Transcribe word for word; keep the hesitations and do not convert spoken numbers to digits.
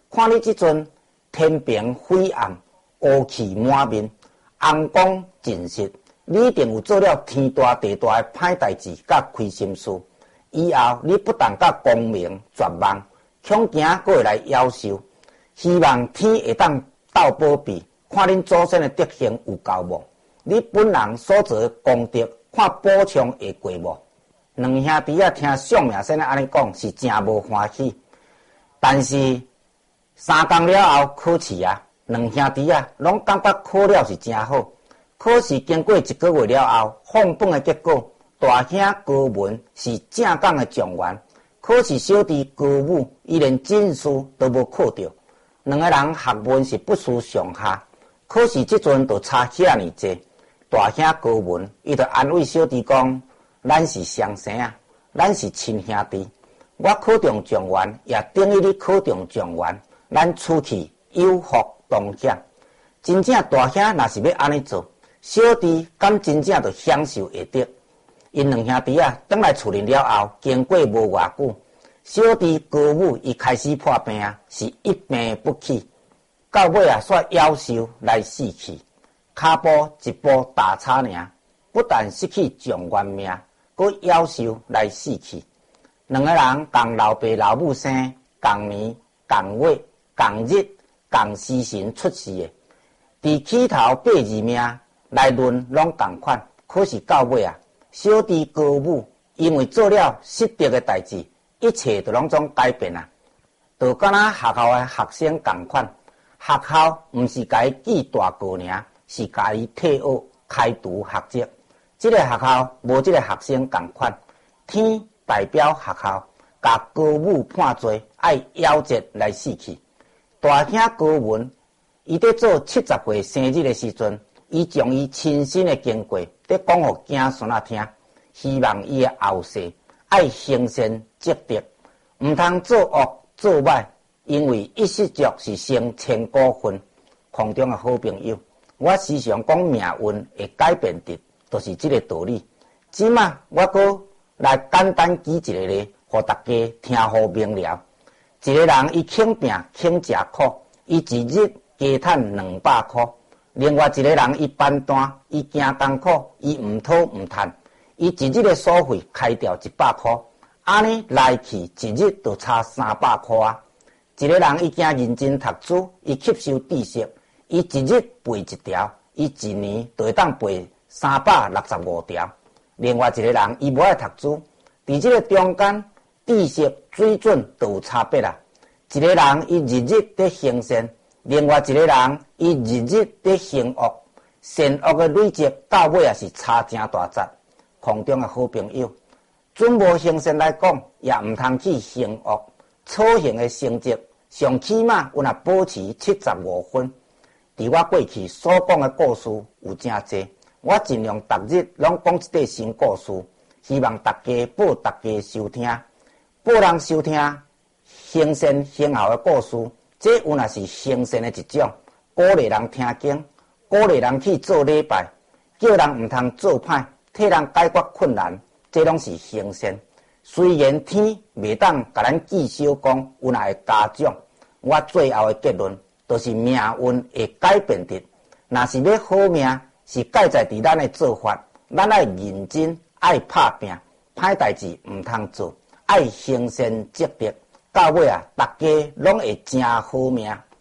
看你即阵天平灰暗，乌气满面，红光尽失，你一定有做了天大地大的歹代志，甲亏心事。以后你不但甲功名绝望，恐惊还会来夭寿。希望天会当斗保庇，看恁祖先的德行有够无？你本人所做的功德，看补偿会过无？两兄弟啊，听相命先生安尼讲，是真无欢喜。但是三工了后考试啊，两兄弟啊，拢感觉考了是真好。考试经过一个月了后，放榜的结果，大兄高文是正港的状元，可是小弟高武伊连进士都无考到。两个人学问是不相上下，可是即阵就差遐尔济。大兄高文伊就安慰小弟讲：咱是双生啊，咱是亲兄弟。我考中状元，也等于你考中状元，咱出去有福同享。真正大兄若是要安尼做，小弟敢真正就享受会得。因两兄弟啊，转来厝里了后，经过无偌久，小弟高武伊开始破病啊，是一病不起，到尾啊煞夭寿来死去，骹步一步大差尔，不但失去状元命，佫夭寿来死去。两个人共老爸老母生，共年、共月、共日、共时辰出世的，伫起头八字命来论拢共款，可是到尾啊，小弟高武因为做了失德的代志，一切都拢总改变啊！就敢若学校的学生共款，学校毋是甲伊记大过尔，是甲伊退学开除学籍。这个学校无这个学生共款，天代表学校，甲高武判罪，爱夭折来死去。大兄高文，伊在做七十岁生日的时阵，伊将伊亲身的经过，在讲互子孙仔听，希望伊的后世爱行善积德，毋通做恶做歹，因为一失足是成千古恨。空中的好朋友，我时常讲命运会改变的，就是这个道理。即马我阁来简单举一个例，互大家听好明了。一个人伊肯拼肯吃苦，伊一日加赚两百块；另外一个人伊搬单，伊惊艰苦，伊毋讨毋趁，伊一日的所费开掉一百块，安尼来去一日就差三百块啊！一个人伊惊认真读书，伊吸收知识，伊一日背一条，伊一年就会当背三百六十五条。另外一个人伊无爱读书，伫这个中间知识水准都有差别啦。一个人伊日日在行善，另外一个人伊日日在行恶，善恶的累积到尾也是差真大截。空中的好朋友，准无行善来讲，也毋通去行恶。错行的成绩，上起码有若保持七十五分。伫我过去所讲的故事有真济。我尽量逐日拢讲一个新故事，希望大家报大家收听，报人收听行善行孝的故事，这有若是行善的一种，鼓励人听经，鼓励人去做礼拜，叫人毋通做歹，替人解决困难，这拢是行善。虽然天袂当甲咱记小讲，有若会加奖，我最后的结论就是命运会改变的。若是要好命，是盖在伫咱的做法，咱爱认真，爱拍拼，歹代志毋通做，爱行善积德，到尾啊，大家拢会真好命。